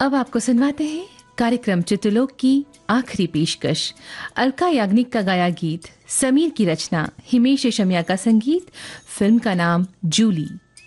अब आपको सुनवाते हैं कार्यक्रम चित्रलोक की आखिरी पेशकश। अलका याग्निक का गाया गीत, समीर की रचना, हिमेश रेशमिया का संगीत, फिल्म का नाम जूली।